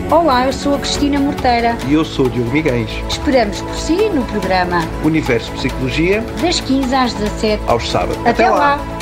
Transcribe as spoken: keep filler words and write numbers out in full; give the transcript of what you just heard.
Olá, eu sou a Cristina Morteira. E eu sou o Diogo Miguéis. Esperamos por si no programa Universo Psicologia, das quinze às dezassete, aos sábados. Até, Até lá. lá.